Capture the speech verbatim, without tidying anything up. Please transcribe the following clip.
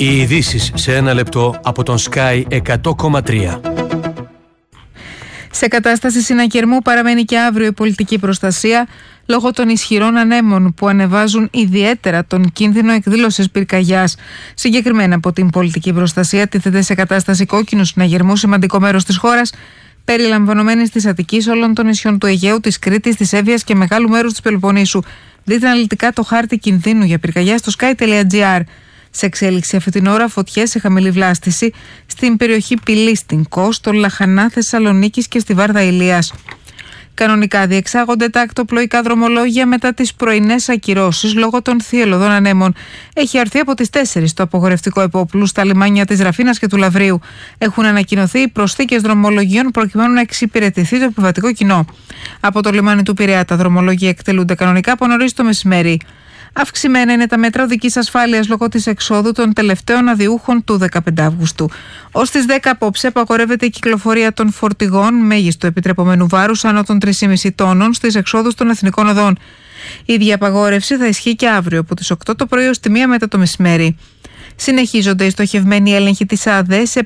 Οι ειδήσεις σε ένα λεπτό από τον Sky εκατό κόμμα τρία. Σε κατάσταση συνακερμού παραμένει και αύριο η πολιτική προστασία λόγω των ισχυρών ανέμων που ανεβάζουν ιδιαίτερα τον κίνδυνο εκδήλωσης πυρκαγιάς. Συγκεκριμένα από την πολιτική προστασία τίθεται σε κατάσταση κόκκινου συναγερμού σημαντικό μέρος της χώρας, περιλαμβανομένης της Αττικής, όλων των νησιών του Αιγαίου, της Κρήτης, της Εύβοιας και μεγάλου μέρους της Πελοποννήσου. Δείτε αναλυτικά το χάρτη κινδύνου για πυρκαγιά στο sky τελεία gr. Σε εξέλιξη αυτή την ώρα φωτιές σε χαμηλή βλάστηση στην περιοχή Πυλής, στην Κος, στο Λαχανά Θεσσαλονίκης και στη Βάρδα Ηλίας. Κανονικά διεξάγονται τα ακτοπλοϊκά δρομολόγια μετά τις πρωινές ακυρώσεις λόγω των θυελλωδών ανέμων. Έχει αρθεί από τις τέσσερις το απογορευτικό επόπλου στα λιμάνια της Ραφίνας και του Λαβρίου. Έχουν ανακοινωθεί προσθήκες δρομολογίων προκειμένου να εξυπηρετηθεί το επιβατικό κοινό. Από το λιμάνι του Πειραιά τα δρομολόγια εκτελούνται κανονικά από νωρίς το μεσημέρι. Αυξημένα είναι τα μέτρα οδικής ασφάλειας λόγω της εξόδου των τελευταίων αδιούχων του δεκαπέντε Αυγούστου. Ως τις δέκα απόψε απαγορεύεται η κυκλοφορία των φορτηγών μέγιστο επιτρεπόμενου βάρους άνω των τρία κόμμα πέντε τόνων στις εξόδους των εθνικών οδών. Η ίδια απαγόρευση θα ισχύει και αύριο από τις οκτώ το πρωί ως τη μία μετά το μεσημέρι. Συνεχίζονται οι στοχευμένοι έλεγχοι της ΑΔΕ σε